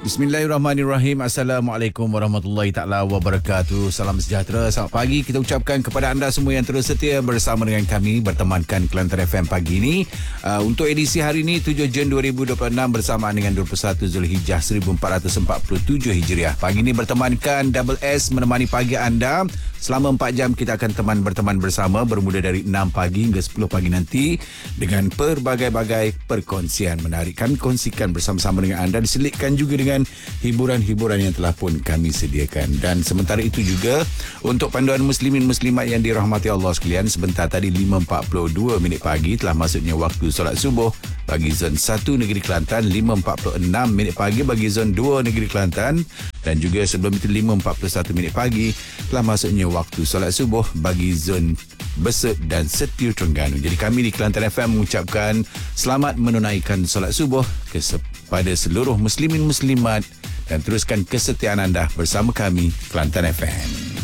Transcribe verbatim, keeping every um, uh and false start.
Bismillahirrahmanirrahim. Assalamualaikum warahmatullahi taala wabarakatuh. Salam sejahtera, selamat pagi kita ucapkan kepada anda semua yang terus setia bersama dengan kami bertemankan Kelantan F M pagi ini. Uh, untuk edisi hari ini tujuh Jun dua ribu dua puluh enam bersamaan dengan dua puluh satu Zulhijjah seribu empat ratus empat puluh tujuh Hijriah. Pagi ini bertemankan Double S menemani pagi anda. Selama empat jam kita akan teman berteman bersama bermula dari enam pagi hingga sepuluh pagi nanti dengan pelbagai-bagai perkongsian menarik. Kami kongsikan bersama-sama dengan anda, diselitkan juga dengan hiburan-hiburan yang telah pun kami sediakan. Dan sementara itu juga untuk panduan muslimin muslimat yang dirahmati Allah sekalian, sebentar tadi lima empat puluh dua minit pagi telah masuknya waktu solat subuh bagi zon satu Negeri Kelantan, lima empat puluh enam minit pagi bagi zon dua Negeri Kelantan, dan juga sebelum itu lima empat puluh satu minit pagi telah masuknya waktu solat subuh bagi zon Besut dan Setiu Terengganu. Jadi kami di Kelantan F M mengucapkan selamat menunaikan solat subuh kepada seluruh muslimin muslimat dan teruskan kesetiaan anda bersama kami Kelantan F M.